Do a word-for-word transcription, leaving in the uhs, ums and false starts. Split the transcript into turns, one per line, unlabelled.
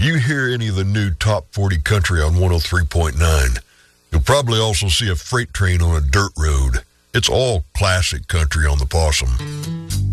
you hear any of the new Top forty country on one oh three point nine, you'll probably also see a freight train on a dirt road. It's all classic country on the Possum.